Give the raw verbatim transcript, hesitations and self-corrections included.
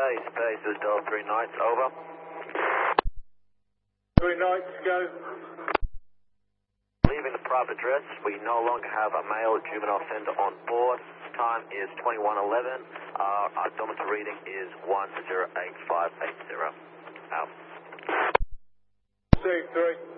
Space, space, this is Delta three Knights, over. Three Knights, go. Leaving the private address, we no longer have a male juvenile offender on board. Time is twenty-one eleven. Our odometer reading is one zero eight five eight zero. Out. C three.